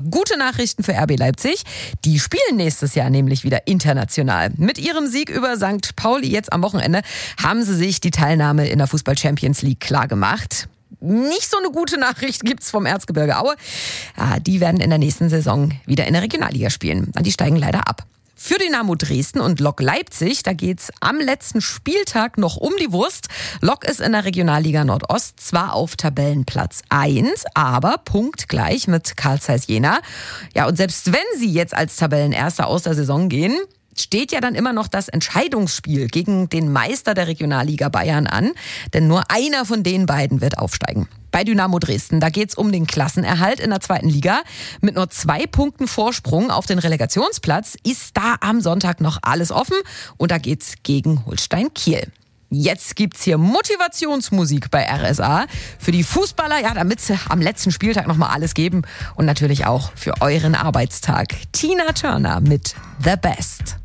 Gute Nachrichten für RB Leipzig. Die spielen nächstes Jahr nämlich wieder international. Mit ihrem Sieg über St. Pauli jetzt am Wochenende haben sie sich die Teilnahme in der Fußball-Champions League klargemacht. Nicht so eine gute Nachricht gibt's vom Erzgebirge Aue. Ja, die werden in der nächsten Saison wieder in der Regionalliga spielen. Die steigen leider ab. Für Dynamo Dresden und Lok Leipzig, da geht's am letzten Spieltag noch um die Wurst. Lok ist in der Regionalliga Nordost zwar auf Tabellenplatz 1, aber punktgleich mit Carl Zeiss Jena. Ja, und selbst wenn sie jetzt als Tabellenerster aus der Saison gehen, steht ja dann immer noch das Entscheidungsspiel gegen den Meister der Regionalliga Bayern an. Denn nur einer von den beiden wird aufsteigen. Bei Dynamo Dresden, da geht's um den Klassenerhalt in der 2. Liga. Mit nur 2 Punkten Vorsprung auf den Relegationsplatz ist da am Sonntag noch alles offen. Und da geht's gegen Holstein Kiel. Jetzt gibt's hier Motivationsmusik bei RSA. Für die Fußballer, ja, damit sie am letzten Spieltag nochmal alles geben. Und natürlich auch für euren Arbeitstag. Tina Turner mit The Best.